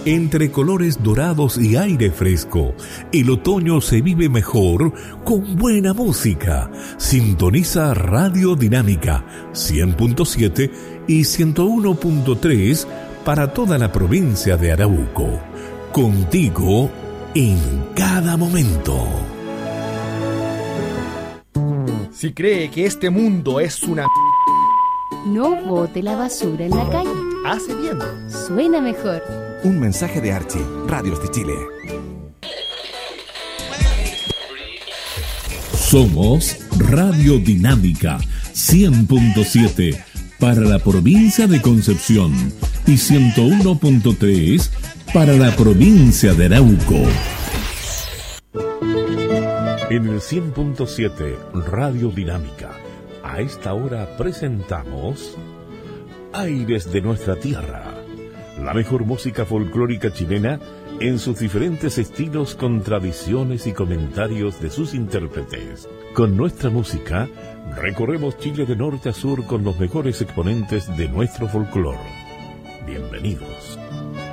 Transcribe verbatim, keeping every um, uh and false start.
Entre colores dorados y aire fresco, el otoño se vive mejor con buena música. Sintoniza Radio Dinámica cien punto siete y ciento uno punto tres para toda la provincia de Arauco. Contigo en cada momento. Si cree que este mundo es una... No bote la basura en la calle. Hace bien. Suena mejor. Un mensaje de Archie, Radios de Chile. Somos Radio Dinámica cien punto siete para la provincia de Concepción y ciento uno punto tres para la provincia de Arauco. En el cien punto siete Radio Dinámica, a esta hora presentamos Aires de nuestra tierra, la mejor música folclórica chilena en sus diferentes estilos con tradiciones y comentarios de sus intérpretes. Con nuestra música recorremos Chile de norte a sur con los mejores exponentes de nuestro folclore. Bienvenidos.